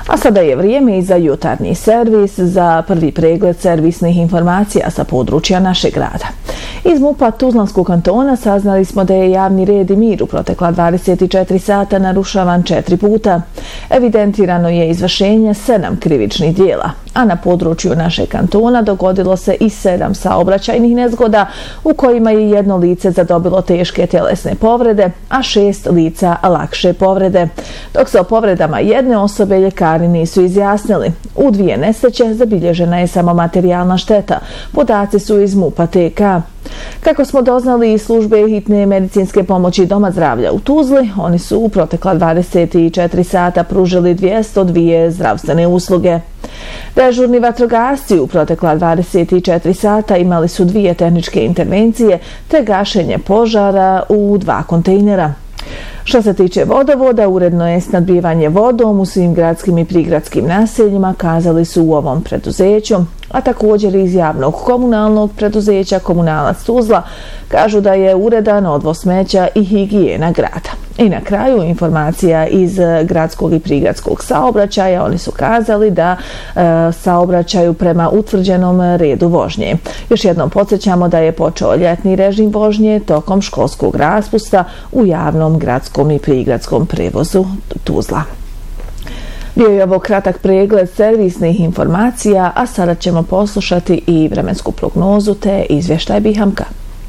A sada je vrijeme i za jutarnji servis, za prvi pregled servisnih informacija sa područja našeg grada. Iz MUP-a Tuzlanskog kantona saznali smo da je javni red i mir u protekla 24 sata narušavan 4 puta. Evidentirano je izvršenje 7 krivičnih dijela, a na području našeg kantona dogodilo se i 7 saobraćajnih nezgoda u kojima je jedno lice zadobilo teške tjelesne povrede, a 6 lica lakše povrede. Dok se o povredama jedne osobe ljekari nisu izjasnili. U 2 nesreće zabilježena je samo materijalna šteta. Podaci su iz MUP-a TK. Kako smo doznali iz službe hitne medicinske pomoći Doma zdravlja u Tuzli, oni su u protekla 24 sata pružili 202 zdravstvene usluge. Dežurni vatrogasci u protekla 24 sata imali su 2 tehničke intervencije te gašenje požara u 2 kontejnera. Što se tiče vodovoda, uredno je snabdijevanje vodom u svim gradskim i prigradskim naseljima, kazali su u ovom preduzeću, a također iz javnog komunalnog preduzeća Komunalac Tuzla kažu da je uredan odvoz smeća i higijena grada. I na kraju informacija iz gradskog i prigradskog saobraćaja, oni su kazali da saobraćaju prema utvrđenom redu vožnje. Još jednom podsjećamo da je počeo ljetni režim vožnje tokom školskog raspusta u javnom gradskom i prigradskom prevozu Tuzla. Bio je ovo kratak pregled servisnih informacija, a sada ćemo poslušati i vremensku prognozu te izvještaj BiHAMKA.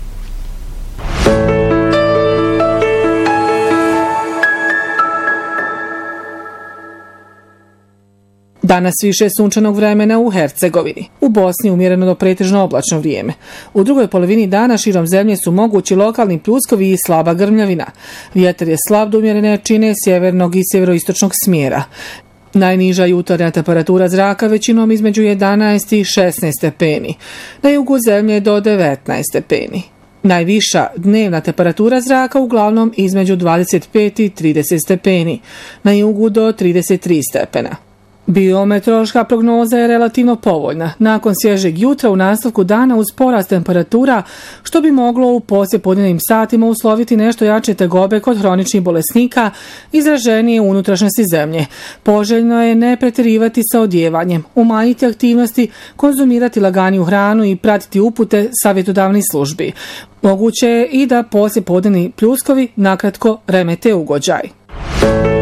Danas više sunčanog vremena u Hercegovini. U Bosni umjereno do pretežno oblačno vrijeme. U drugoj polovini dana širom zemlje su mogući lokalni pljuskovi i slaba grmljavina. Vjetar je slab do umjerene jačine sjevernog i sjeveroistočnog smjera. Najniža jutarnja temperatura zraka većinom između 11 i 16 stepeni. Na jugu zemlje do 19 stepeni. Najviša dnevna temperatura zraka uglavnom između 25 i 30 stepeni. Na jugu do 33 stepena. Biometeorološka prognoza je relativno povoljna. Nakon svježeg jutra u nastavku dana uz porast temperatura, što bi moglo u poslijepodnevnim satima usloviti nešto jače tegobe kod hroničnih bolesnika izraženije u unutrašnjosti zemlje. Poželjno je ne pretjerivati sa odjevanjem, umanjiti aktivnosti, konzumirati laganiju hranu i pratiti upute savjetodavnih službi. Moguće je i da poslijepodnevni pljuskovi nakratko remete ugođaj.